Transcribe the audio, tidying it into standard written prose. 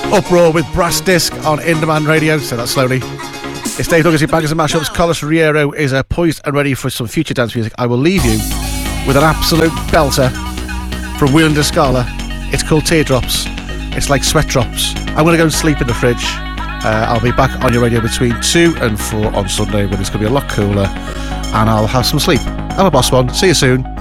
Uproar with Brass Disc on In Demand Radio. Say that slowly. It's Dave Douglas, Bangers and Mashups. Carlos Riero is poised and ready for some future dance music. I will leave you with an absolute belter from Wheeling to Scala. It's called Teardrops. It's like sweat drops. I'm going to go and sleep in the fridge. I'll be back on your radio between 2 and 4 on Sunday when it's going to be a lot cooler, and I'll have some sleep. I'm a boss one. See you soon.